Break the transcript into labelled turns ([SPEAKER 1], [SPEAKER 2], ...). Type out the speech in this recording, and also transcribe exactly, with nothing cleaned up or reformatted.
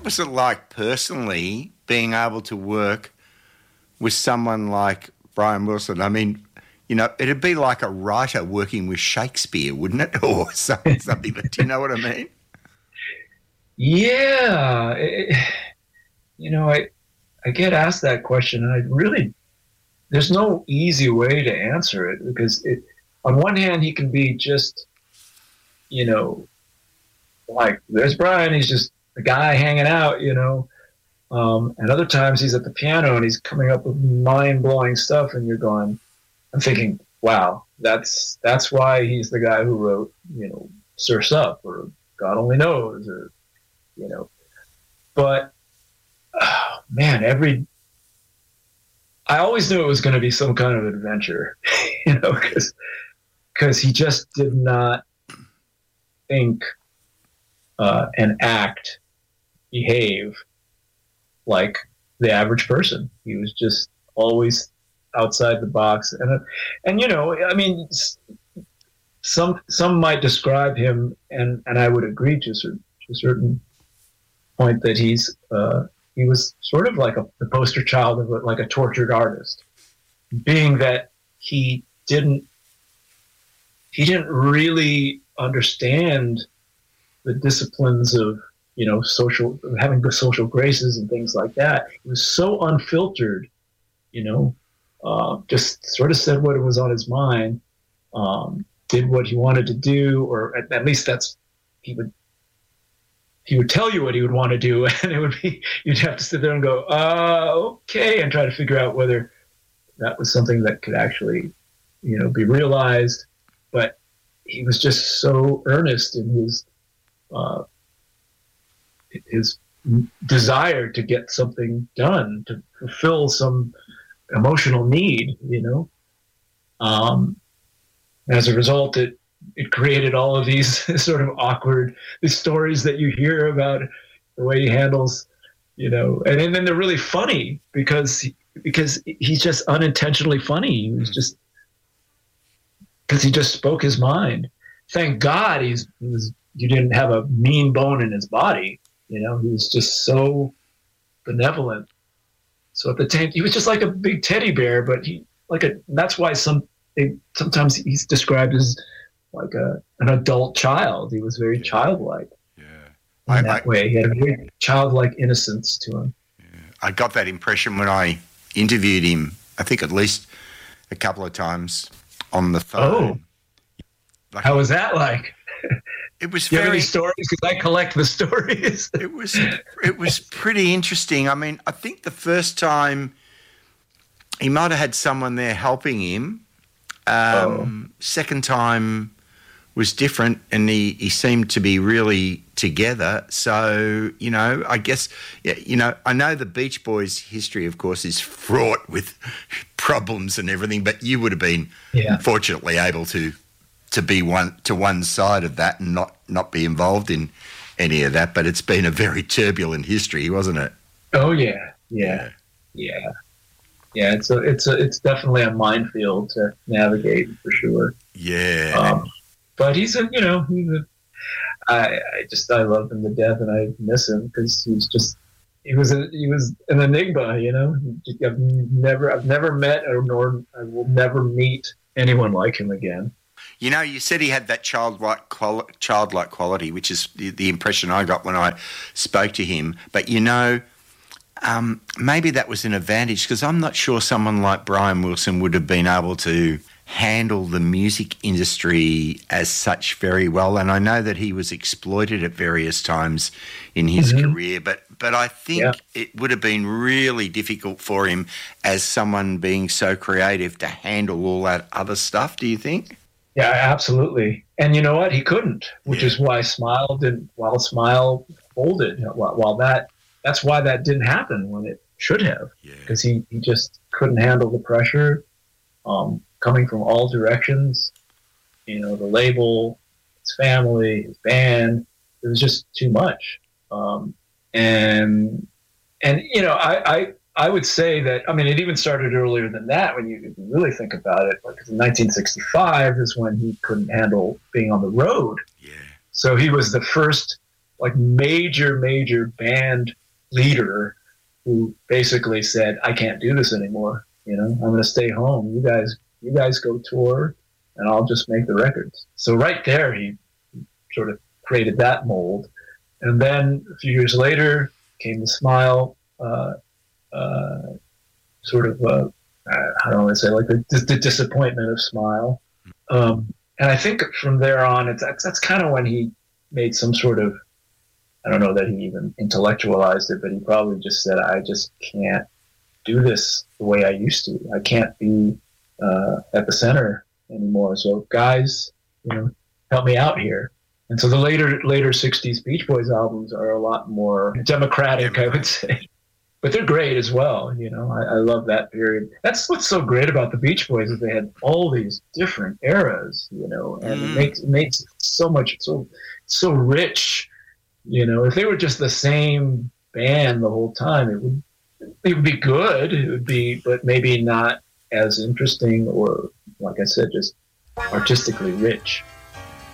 [SPEAKER 1] was it like personally being able to work with someone like Brian Wilson? I mean, you know, it'd be like a writer working with Shakespeare, wouldn't it? Or something, something that, do you know what I mean?
[SPEAKER 2] Yeah. It, you know, I, I get asked that question, and I really, there's no easy way to answer it, because it, on one hand, he can be just, you know, like, there's Brian, he's just a guy hanging out, you know. Um, and other times he's at the piano and he's coming up with mind-blowing stuff, and you're going, I'm thinking, wow, that's that's why he's the guy who wrote, you know, Surf's Up or God Only Knows, or, you know. But, oh, man, every... I always knew it was going to be some kind of adventure, you know, because because he just did not think uh, and act, behave like the average person. He was just always outside the box, and and you know, I mean, some some might describe him, and and I would agree to a certain, to a certain point that he's. Uh, He was sort of like a, the poster child of a, like a tortured artist, being that he didn't he didn't really understand the disciplines of, you know, social, having the social graces and things like that. He was so unfiltered, you know, uh, just sort of said what was on his mind, um, did what he wanted to do, or at, at least that's he would. He would tell you what he would want to do, and it would be, you'd have to sit there and go, uh, okay, and try to figure out whether that was something that could actually, you know, be realized. But he was just so earnest in his, uh, his desire to get something done, to fulfill some emotional need, you know. Um, as a result, it, it created all of these sort of awkward these stories that you hear about the way he handles, you know, and, and then they're really funny because he, because he's just unintentionally funny. He was just because he just spoke his mind. Thank God he's he was you didn't have a mean bone in his body, you know. He was just so benevolent. So at the time, he was just like a big teddy bear, but he like a. That's why some they, sometimes he's described as like a an adult child. He was very childlike.
[SPEAKER 1] Yeah,
[SPEAKER 2] in
[SPEAKER 1] I,
[SPEAKER 2] that
[SPEAKER 1] I,
[SPEAKER 2] way, he had a very childlike innocence to him.
[SPEAKER 1] Yeah. I got that impression when I interviewed him. I think at least a couple of times on the phone.
[SPEAKER 2] Oh, like, how was that like?
[SPEAKER 1] It was
[SPEAKER 2] Do you
[SPEAKER 1] very.
[SPEAKER 2] have any stories? Because I collect the stories.
[SPEAKER 1] it was it was pretty interesting. I mean, I think the first time he might have had someone there helping him. Um, oh. Second time was different, and he, he seemed to be really together. So, you know, I guess, yeah, you know, I know the Beach Boys' history, of course, is fraught with problems and everything, but you would have been yeah. fortunately able to to be one to one side of that and not, not be involved in any of that. But it's been a very turbulent history, wasn't it?
[SPEAKER 2] Oh yeah, yeah, yeah, yeah. It's a, it's a, it's definitely a minefield to navigate for sure.
[SPEAKER 1] Yeah.
[SPEAKER 2] Um, But he's a, you know, he's a, I, I just, I love him to death, and I miss him because he's just, he was, a, he was an enigma, you know. I've never, I've never met, or nor I will never meet anyone like him again.
[SPEAKER 1] You know, you said he had that childlike, quali- childlike quality, which is the, the impression I got when I spoke to him. But you know, um, maybe that was an advantage because I'm not sure someone like Brian Wilson would have been able to handle the music industry as such very well. And I know that he was exploited at various times in his mm-hmm. career, but but I think yeah. it would have been really difficult for him as someone being so creative to handle all that other stuff, do you think?
[SPEAKER 2] Yeah, absolutely. And you know what? He couldn't, which yeah. is why Smile didn't, while Smile folded, while, while that, that's why that didn't happen when it should have, because yeah. he, he just couldn't handle the pressure. Um, coming from all directions, you know, the label, his family, his band, it was just too much. Um, and, and, you know, I, I, I would say that, I mean, it even started earlier than that when you really think about it, like in nineteen sixty-five is when he couldn't handle being on the road.
[SPEAKER 1] Yeah.
[SPEAKER 2] So he was the first like major, major band leader who basically said, I can't do this anymore. You know, I'm going to stay home. You guys, you guys go tour and I'll just make the records. So right there, he sort of created that mold. And then a few years later came the Smile, uh, uh, sort of, uh, I don't want to say like the, the disappointment of Smile. Um, and I think from there on, it's, that's, that's kind of when he made some sort of, I don't know that he even intellectualized it, but he probably just said, I just can't do this the way I used to. I can't be uh, at the center anymore. So guys, you know, help me out here. And so the later later sixties Beach Boys albums are a lot more democratic, I would say. But they're great as well. You know, I, I love that period. That's what's so great about the Beach Boys is they had all these different eras, you know, and mm. it makes it makes it so much so so rich. You know, if they were just the same band the whole time, it would it would be good. It would be, but maybe not as interesting or, like I said, just artistically rich.